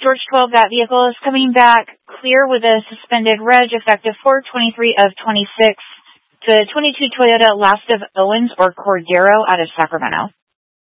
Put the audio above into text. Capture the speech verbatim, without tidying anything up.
George twelve, that vehicle is coming back clear with a suspended reg effective four twenty-three of twenty-six. The twenty-two Toyota Last of Owens or Cordero out of Sacramento.